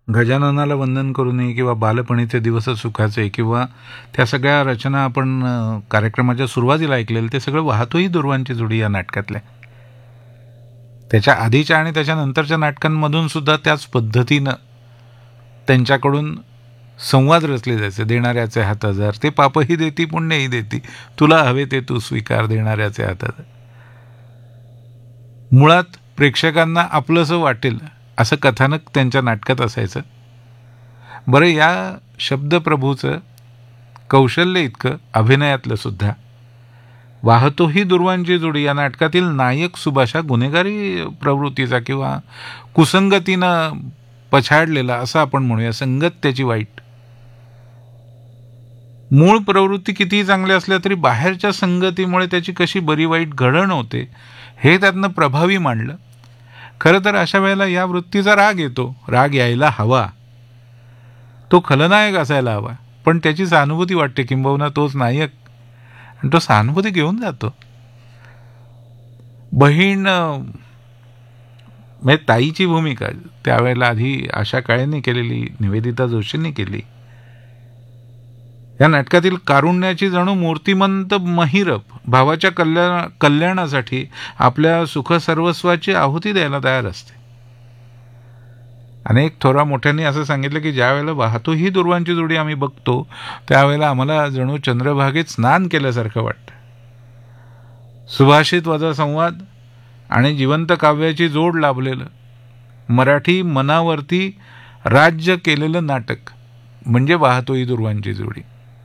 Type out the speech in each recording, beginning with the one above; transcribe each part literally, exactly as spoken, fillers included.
गजाननाला वंदन करू नये किंवा बालपणीचे दिवस सुखाचे किंवा त्या सगळ्या रचना आपण अ, कार्यक्रमाच्या सुरुवातीला ऐकलेलं ते सगळं वाहतोही दुर्वांची जोडी या नाटकातल्या. त्याच्या आधीच्या आणि त्याच्यानंतरच्या नाटकांमधून सुद्धा त्याच पद्धतीनं त्यांच्याकडून संवाद रचले जायचे. देणाऱ्याचे हात हजार, ते पापही देती पुण्यही देती, तुला हवे ते तू स्वीकार देणाऱ्याचे हात हजार. मुळात प्रेक्षकांना आपलंसं वाटेल असं कथानक त्यांच्या नाटकात असायचं. बरं, या शब्दप्रभूचं कौशल्य इतकं अभिनयातलं सुद्धा. वाहतोही दुर्वांची जोडी या नाटकातील नायक सुभाषा गुन्हेगारी प्रवृत्तीचा किंवा कुसंगतीनं पछाडलेला असं आपण म्हणूया, संगत त्याची वाईट. मूळ प्रवृत्ती कितीही चांगल्या असल्या तरी बाहेरच्या संगतीमुळे त्याची कशी बरी वाईट घडण होते हे त्यातनं प्रभावी मांडलं. खरं तर अशा वेळेला या वृत्तीचा राग येतो. राग यायला हवा, तो खलनायक असायला हवा, पण त्याची सहानुभूती वाटते, किंबहुना तोच नायक, आणि तो सहानुभूती घेऊन जातो. बहीण म्हणजे ताईची भूमिका त्यावेळेला आधी आशा काळेंनी केलेली, निवेदिता जोशींनी केली. या नाटकातील कारुण्याची जणू मूर्तिमंत महिरप भावाच्या कल्याण कल्याणासाठी आपल्या सुखसर्वस्वाची आहुती द्यायला तयार असते. अनेक थोरा मोठ्यांनी असं सांगितलं की ज्या वेळेला वाहतो ही दुर्वांची जोडी आम्ही बघतो त्यावेळेला आम्हाला जणू चंद्रभागेत स्नान केल्यासारखं वाटतं. सुभाषित वजा संवाद आणि जिवंत काव्याची जोड लाभलेलं मराठी मनावरती राज्य केलेलं नाटक म्हणजे वाहतो ही दुर्वांची जोडी.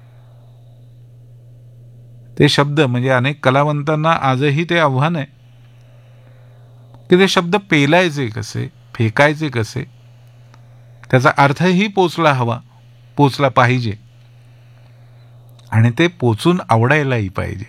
ते शब्द म्हणजे अनेक कलावंतांना आजही ते आव्हान आहे की ते शब्द पेलायचे कसे, फेकायचे कसे, त्याचा अर्थही पोचला हवा, पोचला पाहिजे, आणि ते पोचून आवडायलाही पाहिजे.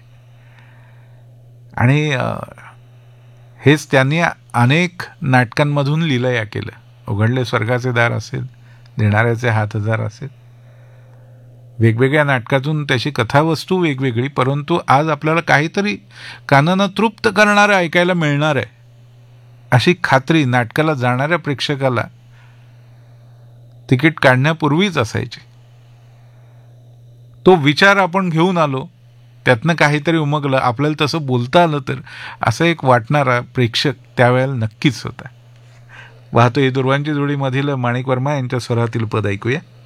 आणि हेच त्यांनी अनेक नाटकांमधून लीलया केलं. उघडले स्वर्गाचे दार असेल, देणाऱ्याचे हात हजार असेल, वेगवेगळ्या नाटकातून त्याची कथावस्तू वेगवेगळी, परंतु आज आपल्याला काहीतरी कानानं तृप्त करणारं ऐकायला मिळणार आहे अशी खात्री नाटकाला जाणाऱ्या प्रेक्षकाला तिकीट काढण्यापूर्वीच असायची. तो विचार आपण घेऊन आलो, त्यातनं काहीतरी उमगलं, आपल्याला तसं बोलता आलं तर असं एक वाटणारा प्रेक्षक त्यावेळेला नक्कीच होता. वाहतो ही दुर्वांची जोडीमधील माणिक वर्मा यांच्या स्वरातील पद ऐकूया.